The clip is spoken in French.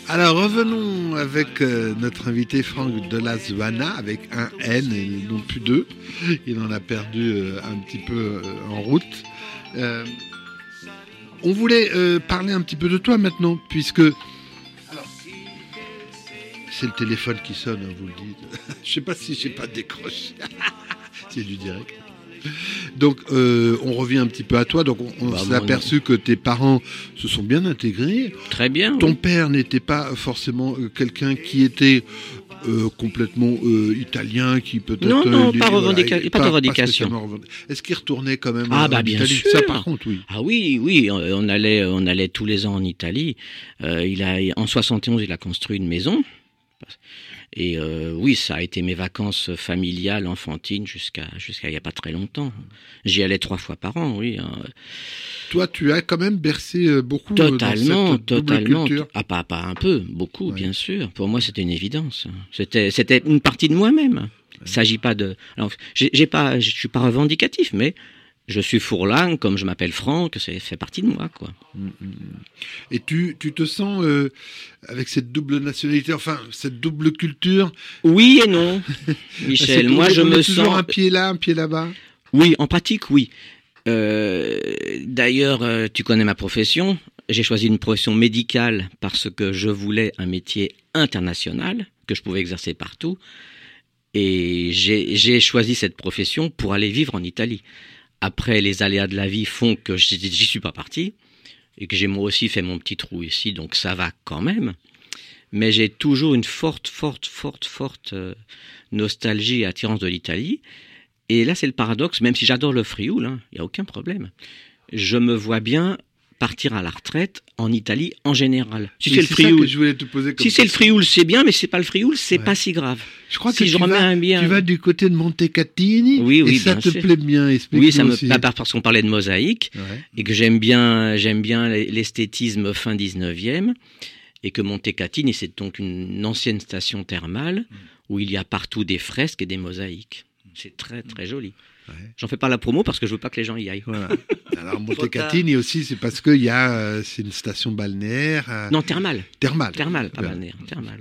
Alors revenons avec notre invité Franck Delazuana avec un N et non plus deux. Il en a perdu un petit peu en route. On voulait parler un petit peu de toi maintenant, puisque alors, c'est le téléphone qui sonne, hein, vous le dites. Je sais pas si j'ai pas décroché. C'est du direct. Donc, on revient un petit peu à toi. Donc, on s'est aperçu que tes parents se sont bien intégrés. Très bien. Ton père n'était pas forcément quelqu'un qui était complètement italien, qui peut-être... Non, pas de revendication. Est-ce qu'il retournait quand même en Italie? Bien sûr. Ça, par contre, oui. Ah oui, on allait tous les ans en Italie. En 71, il a construit une maison. Et oui, ça a été mes vacances familiales, enfantines, jusqu'à il n'y a pas très longtemps. J'y allais 3 fois par an, oui. Toi, tu as quand même bercé beaucoup totalement, dans cette double culture. Ah, pas un peu, beaucoup, ouais. Bien sûr. Pour moi, c'était une évidence. C'était une partie de moi-même. Ouais. Il ne s'agit pas de... Alors, je suis pas revendicatif, mais... Je suis Fourlang, comme je m'appelle Franck, ça fait partie de moi, quoi. Et tu te sens avec cette double nationalité, enfin cette double culture? Oui et non, Michel. Moi, je me sens toujours un pied là, un pied là-bas. Oui, en pratique, oui. D'ailleurs, tu connais ma profession. J'ai choisi une profession médicale parce que je voulais un métier international que je pouvais exercer partout. Et j'ai choisi cette profession pour aller vivre en Italie. Après, les aléas de la vie font que j'y suis pas parti et que j'ai moi aussi fait mon petit trou ici, donc ça va quand même. Mais j'ai toujours une forte nostalgie et attirance de l'Italie. Et là, c'est le paradoxe, même si j'adore le Frioul, il n'y a aucun problème. Je me vois bien partir à la retraite en Italie en général. Si c'est le Frioul, le Frioul, c'est bien, mais c'est pas le Frioul, c'est pas si grave. Je crois que tu vas du côté de Montecatini, et ça te plaît bien. Oui, ça me plaît parce qu'on parlait de mosaïque, et que j'aime bien l'esthétisme fin 19e, et que Montecatini, c'est donc une ancienne station thermale, où il y a partout des fresques et des mosaïques. C'est très, très joli. Ouais. J'en fais pas la promo parce que je veux pas que les gens y aillent. Voilà. Alors Montecatini aussi, c'est parce que c'est une station balnéaire. Non, thermale. Thermale, pas balnéaire, thermale.